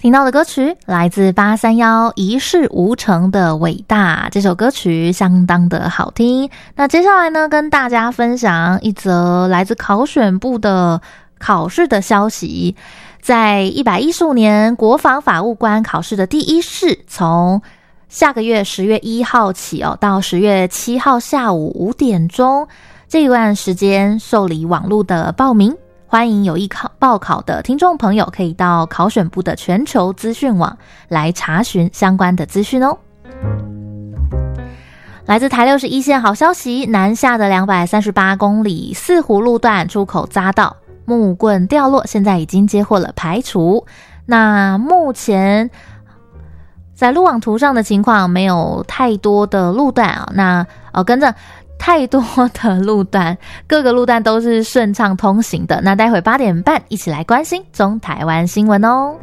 听到的歌曲来自831一事无成的伟大，这首歌曲相当的好听。那接下来呢，跟大家分享一则来自考选部的考试的消息。在115年国防法务官考试的第一试，从下个月10月1号起到10月7号下午5点钟这一段时间受理网络的报名。欢迎有意报考的听众朋友可以到考选部的全球资讯网来查询相关的资讯哦。来自台61线好消息，南下的238公里四湖路段出口匝道木棍掉落，现在已经接获了排除。那目前在路网图上的情况没有太多的路段啊，那跟着太多的路段，各个路段都是顺畅通行的。那待会8点半一起来关心中台湾新闻哦。